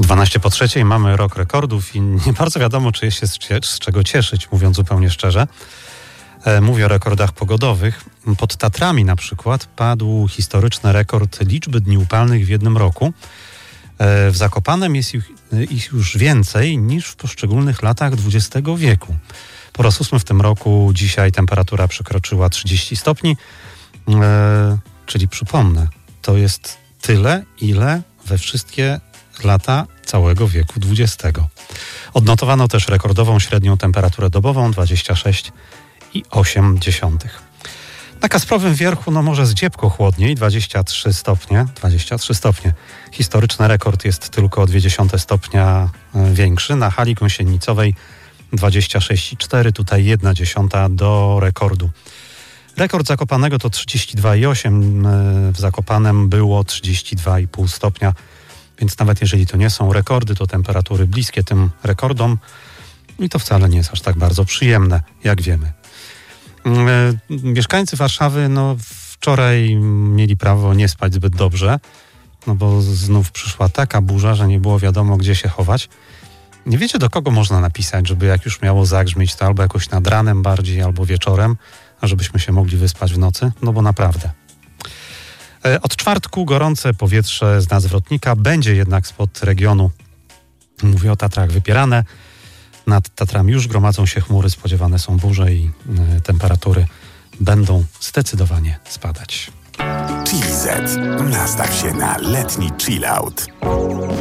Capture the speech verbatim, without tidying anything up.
dwanaście po trzeciej, mamy rok rekordów i nie bardzo wiadomo, czy jest się z, z czego cieszyć, mówiąc zupełnie szczerze. E, mówię o rekordach pogodowych. Pod Tatrami na przykład padł historyczny rekord liczby dni upalnych w jednym roku. E, w Zakopanem jest ich, ich już więcej niż w poszczególnych latach dwudziestego wieku. Po raz ósmy w tym roku dzisiaj temperatura przekroczyła trzydzieści stopni, e, czyli przypomnę, to jest tyle, ile we wszystkie lata całego wieku dwudziestego. Odnotowano też rekordową średnią temperaturę dobową dwadzieścia sześć i osiem dziesiątych. Na Kasprowym Wierchu no może zdziepko chłodniej, dwadzieścia trzy stopnie. dwadzieścia trzy stopnie. Historyczny rekord jest tylko o dwie dziesiąte stopnia większy. Na hali gąsienicowej dwadzieścia sześć i cztery, tutaj jedna dziesiąta do rekordu. Rekord Zakopanego to trzydzieści dwa i osiem, w Zakopanem było trzydzieści dwa i pół stopnia, więc nawet jeżeli to nie są rekordy, to temperatury bliskie tym rekordom i to wcale nie jest aż tak bardzo przyjemne, jak wiemy. Mieszkańcy Warszawy no, wczoraj mieli prawo nie spać zbyt dobrze, no bo znów przyszła taka burza, że nie było wiadomo, gdzie się chować. Nie wiecie, do kogo można napisać, żeby jak już miało zagrzmieć, to albo jakoś nad ranem bardziej, albo wieczorem, a żebyśmy się mogli wyspać w nocy, no bo naprawdę. Od czwartku gorące powietrze z nadzwrotnika będzie jednak spod regionu, mówię o Tatrach, wypierane. Nad Tatrami już gromadzą się chmury, spodziewane są burze i y, temperatury będą zdecydowanie spadać. Chili Z. Nastaw się na letni chill out.